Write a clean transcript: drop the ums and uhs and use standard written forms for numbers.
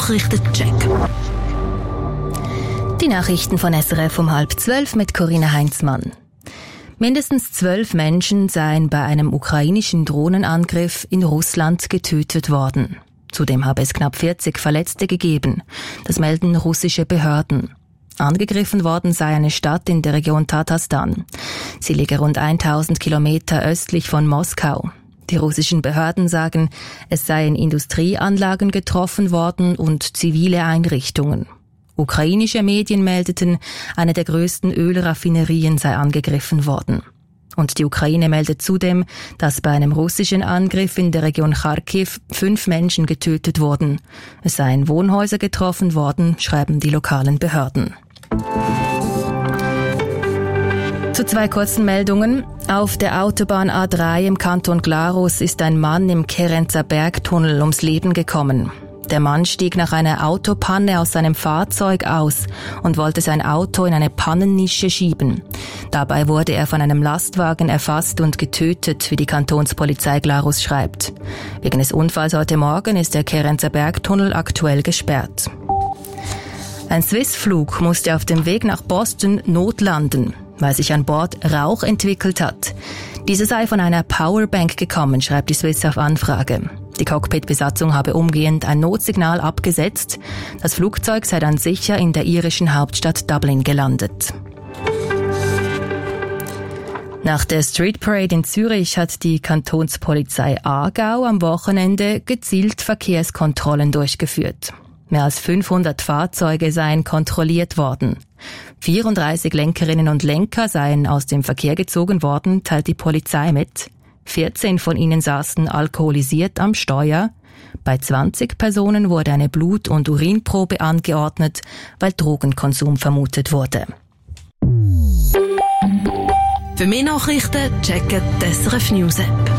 Nachrichtencheck. Die Nachrichten von SRF um 11:30 mit Corinna Heinzmann. Mindestens 12 Menschen seien bei einem ukrainischen Drohnenangriff in Russland getötet worden. Zudem habe es knapp 40 Verletzte gegeben. Das melden russische Behörden. Angegriffen worden sei eine Stadt in der Region Tatarstan. Sie liege rund 1000 Kilometer östlich von Moskau. Die russischen Behörden sagen, es seien Industrieanlagen getroffen worden und zivile Einrichtungen. Ukrainische Medien meldeten, eine der größten Ölraffinerien sei angegriffen worden. Und die Ukraine meldet zudem, dass bei einem russischen Angriff in der Region Kharkiv 5 Menschen getötet wurden. Es seien Wohnhäuser getroffen worden, schreiben die lokalen Behörden. Zu 2 kurzen Meldungen. Auf der Autobahn A3 im Kanton Glarus ist ein Mann im Kerenzer Bergtunnel ums Leben gekommen. Der Mann stieg nach einer Autopanne aus seinem Fahrzeug aus und wollte sein Auto in eine Pannennische schieben. Dabei wurde er von einem Lastwagen erfasst und getötet, wie die Kantonspolizei Glarus schreibt. Wegen des Unfalls heute Morgen ist der Kerenzer Bergtunnel aktuell gesperrt. Ein Swiss-Flug musste auf dem Weg nach Boston notlanden, weil sich an Bord Rauch entwickelt hat. Diese sei von einer Powerbank gekommen, schreibt die Swiss auf Anfrage. Die Cockpit-Besatzung habe umgehend ein Notsignal abgesetzt. Das Flugzeug sei dann sicher in der irischen Hauptstadt Dublin gelandet. Nach der Street Parade in Zürich hat die Kantonspolizei Aargau am Wochenende gezielt Verkehrskontrollen durchgeführt. Mehr als 500 Fahrzeuge seien kontrolliert worden. 34 Lenkerinnen und Lenker seien aus dem Verkehr gezogen worden, teilt die Polizei mit. 14 von ihnen saßen alkoholisiert am Steuer. Bei 20 Personen wurde eine Blut- und Urinprobe angeordnet, weil Drogenkonsum vermutet wurde. Für mehr Nachrichten checken die SRF News App.